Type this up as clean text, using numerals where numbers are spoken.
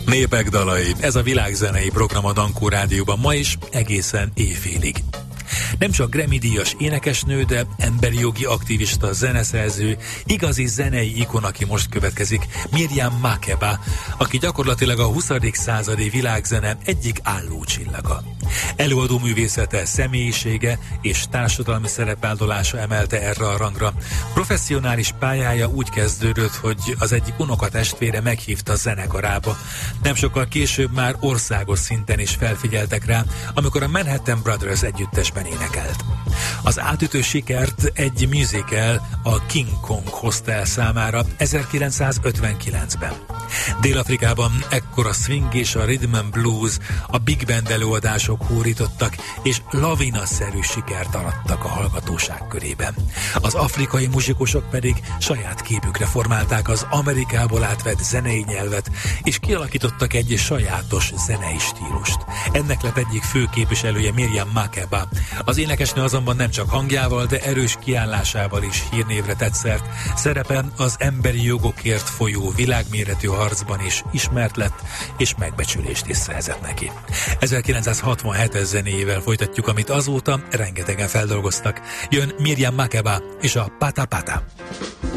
Népek dalai, ez a világzenei program a Dankó Rádióban ma is egészen éjfélig. Nem csak Grammy-díjas énekesnő, de emberi jogi aktivista, zeneszerző, igazi zenei ikon, aki most következik, Miriam Makeba, aki gyakorlatilag a 20. századi világzene egyik állócsillaga. Előadó művészete, személyisége és társadalmi szerepvállalása emelte erre a rangra. Professzionális pályája úgy kezdődött, hogy az egyik unokatestvére meghívta zenekarába. Nem sokkal később már országos szinten is felfigyeltek rá, amikor a Manhattan Brothers együttesben énekelt. Az átütő sikert egy musical, a King Kong hozta el számára 1959-ben. Dél-Afrikában ekkor a swing és a rhythm and blues, a big band előadások hórítottak, és lavinaszerű sikert arattak a hallgatóság körében. Az afrikai muzsikusok pedig saját képükre formálták az Amerikából átvett zenei nyelvet, és kialakítottak egy sajátos zenei stílust. Ennek lett egyik fő képviselője Miriam Makeba. Az énekesnő azonban nem csak hangjával, de erős kiállásával is hírnévre tett szert. Szerepe az emberi jogokért folyó világméretű harcban is ismert lett, és megbecsülést is szerzett neki. 1967-es zenéjével folytatjuk, amit azóta rengetegen feldolgoztak. Jön Miriam Makeba és a Pata Pata.